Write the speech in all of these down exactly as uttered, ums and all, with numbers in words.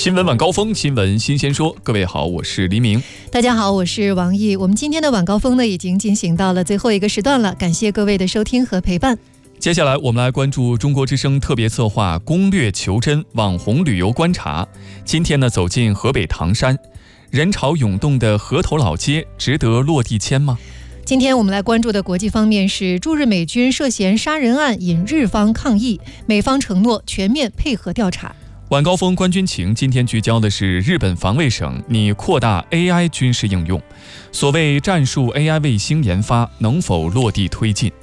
新闻晚高峰，新闻新鲜说。各位好，我是黎明。 大家好，我是王毅。我们今天的晚高峰呢，已经进行到了最后一个时段了，感谢各位的收听和陪伴。 接下来我们来关注中国之声特别策划攻略求真网红旅游观察。今天呢，走进河北唐山，人潮涌动的河头老街值得落地签吗？ 今天我们来关注的国际方面是驻日美军涉嫌杀人案引日方抗议，美方承诺全面配合调查。 晚高峰观军情今天聚焦的是日本防卫省拟扩大 A I 军事应用，所谓战术 A I 卫星研发能否落地推进？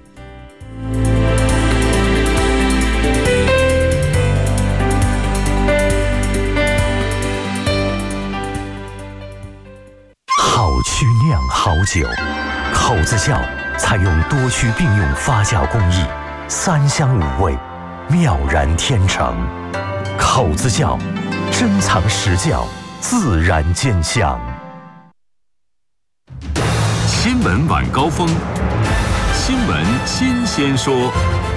好曲酿好酒，口子窖采用多区并用发酵工艺，三香五味，妙然天成。口子窖，珍藏实窖，自然见香。 新闻晚高峰，新闻新鲜说。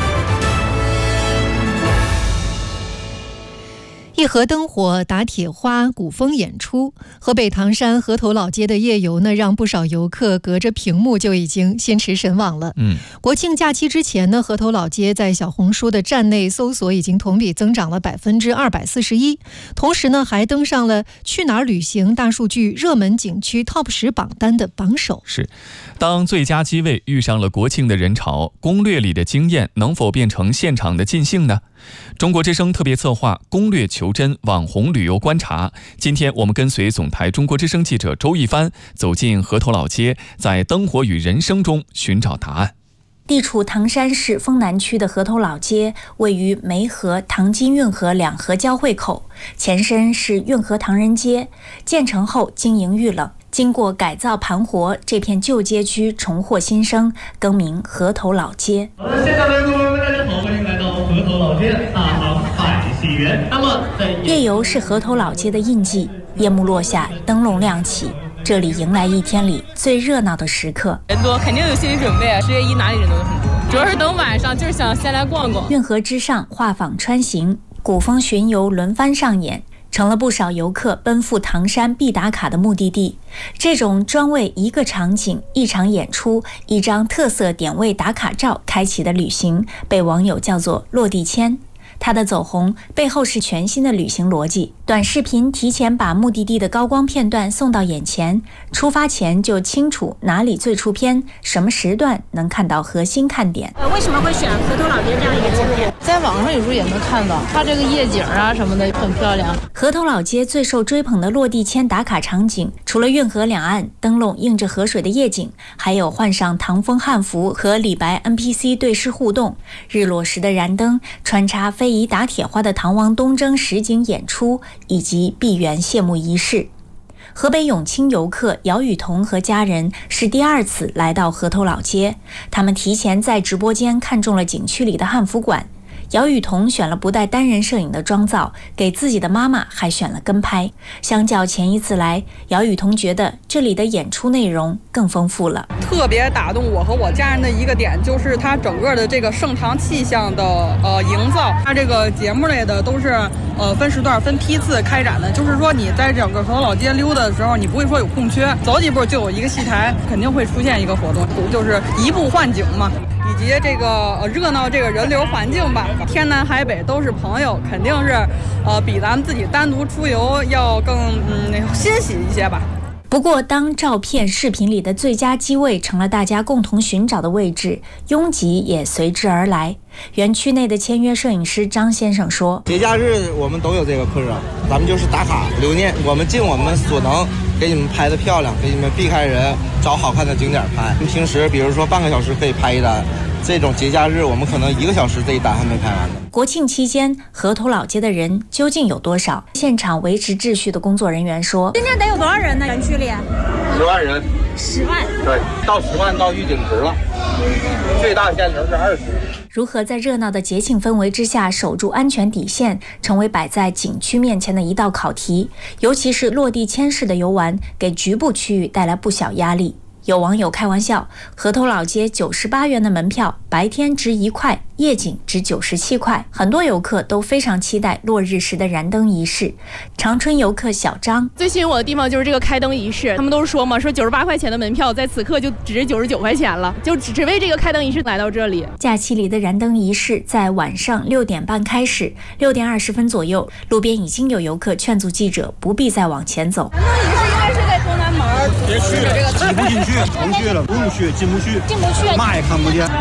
一河灯火打铁花，古风演出。河北唐山河头老街的夜游呢，让不少游客隔着屏幕就已经心驰神往了。 嗯， 国庆假期之前呢，河头老街在小红书的站内搜索已经同比增长了百分之二百四十一，同时呢，还登上了去哪儿旅行大数据热门景区 Top 十榜单的榜首。 是，当最佳机位遇上了国庆的人潮，攻略里的经验能否变成现场的尽兴呢？中国之声特别策划攻略求真网红旅游观察，今天我们跟随总台中国之声记者周一帆走进河头老街，在灯火与人声中寻找答案。 地处唐山市丰南区的河头老街，位于梅河、唐津运河两河交汇口，前身是运河唐人街，建成后经营遇冷，经过改造盘活，这片旧街区重获新生，更名河头老街。 好的，现场的各位大家好，欢迎来到河头老街大唐百喜园。那么在夜游是河头老街的印记，夜幕落下，灯笼亮起，这里迎来一天里最热闹的时刻。 人多肯定有心理准备，十月一哪里人都很多，主要是等晚上，就是想先来逛逛。 运河之上画舫穿行，古风巡游轮番上演，成了不少游客奔赴唐山必打卡的目的地。这种专为一个场景、一场演出、一张特色点位打卡照开启的旅行，被网友叫做落地签。它的走红背后是全新的旅行逻辑，短视频提前把目的地的高光片段送到眼前，出发前就清楚哪里最出片，什么时段能看到核心看点。 呃，为什么会选河头老街这样一个景点？ 在网上有时候也能看到，它这个夜景啊什么的很漂亮。 河头老街最受追捧的落地签打卡场景，除了运河两岸灯笼映着河水的夜景，还有换上唐风汉服和李白 N P C 对视互动，日落时的燃灯，穿插非遗打铁花的唐王东征实景演出，以及闭园谢幕仪式。河北永清游客姚雨桐和家人是第二次来到河头老街，他们提前在直播间看中了景区里的汉服馆。姚雨桐选了不带单人摄影的妆造，给自己的妈妈还选了跟拍。相较前一次来，姚雨桐觉得这里的演出内容更丰富了。 特别打动我和我家人的一个点，就是它整个的这个盛唐气象的呃营造。它这个节目类的都是呃分时段、分批次开展的，就是说你在整个河头老街溜达的时候，你不会说有空缺，走几步就有一个戏台，肯定会出现一个活动，就是移步换景嘛。以及这个热闹这个人流环境吧，天南海北都是朋友，肯定是呃比咱们自己单独出游要更嗯欣喜一些吧。 不过当照片视频里的最佳机位成了大家共同寻找的位置，拥挤也随之而来。园区内的签约摄影师张先生说， 节假日我们都有这个课啊，咱们就是打卡留念，我们尽我们所能给你们拍的漂亮，给你们避开人，找好看的景点拍。平时比如说半个小时可以拍一单，这种节假日我们可能一个小时这一单还没拍完呢。 国庆期间河头老街的人究竟有多少？现场维持秩序的工作人员说， 今天得有多少人呢？园区里十万人。 十万？ 对，到十万到预警值了，最大限额是二十。 如何在热闹的节庆氛围之下守住安全底线，成为摆在景区面前的一道考题。尤其是落地签式的游玩，给局部区域带来不小压力。 有网友开玩笑，河头老街九十八元的门票，白天值一块，夜景值九十七块。很多游客都非常期待落日时的燃灯仪式。长春游客小张， 最吸引我的地方就是这个开灯仪式。他们都是说嘛，说九十八块钱的门票，在此刻就值九十九块钱了，就只为这个开灯仪式来到这里。 假期里的燃灯仪式在晚上六点半开始，六点二十分左右，路边已经有游客劝阻记者不必再往前走。 燃灯仪式应该是在东南门， 别去，挤不进去，甭去了，不用去，进不去， 进不去， 嘛也看不见。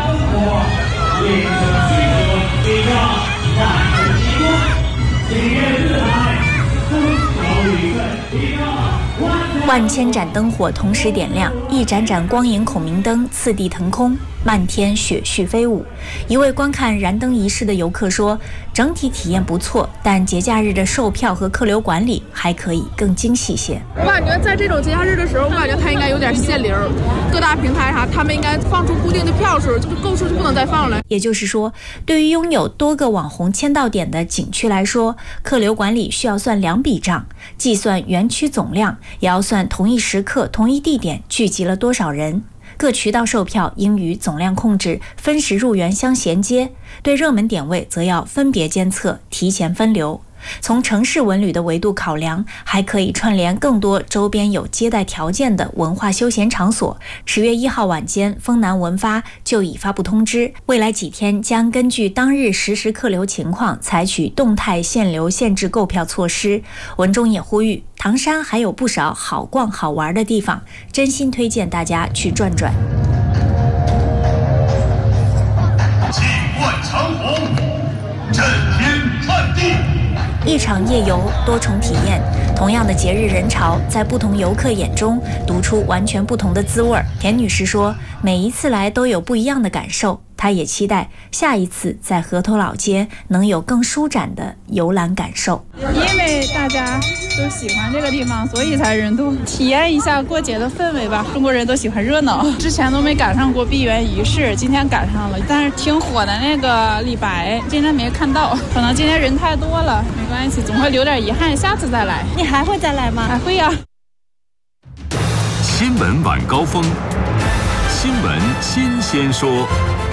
万千盏灯火同时点亮，一盏盏光影孔明灯次第腾空，漫天雪絮飞舞。一位观看燃灯仪式的游客说，整体体验不错，但节假日的售票和客流管理还可以更精细些。 我感觉在这种节假日的时候，我感觉它应该有点限流，各大平台啥，他们应该放出固定的票数，就购数就不能再放了。 也就是说，对于拥有多个网红签到点的景区来说，客流管理需要算两笔账，既算园区总量，也要算同一时刻、同一地点聚集了多少人。各渠道售票应与总量控制、分时入园相衔接，对热门点位则要分别监测、提前分流。从城市文旅的维度考量，还可以串联更多周边有接待条件的文化休闲场所。十月一号晚间，丰南文发就已发布通知，未来几天将根据当日实时客流情况，采取动态限流限制购票措施。文中也呼吁，唐山还有不少好逛好玩的地方，真心推荐大家去转转。 气贯长虹，震天撼地。 一场夜游，多重体验，同样的节日人潮，在不同游客眼中读出完全不同的滋味。田女士说，每一次来都有不一样的感受，她也期待下一次在河头老街能有更舒展的游览感受。 因为大家都喜欢这个地方，所以才人多，体验一下过节的氛围吧。中国人都喜欢热闹，之前都没赶上过闭园仪式，今天赶上了。但是挺火的那个李白，今天没看到，可能今天人太多了，没关系，总会留点遗憾，下次再来。 你还会再来吗？ 还会呀。 新闻晚高峰，新闻新鲜说。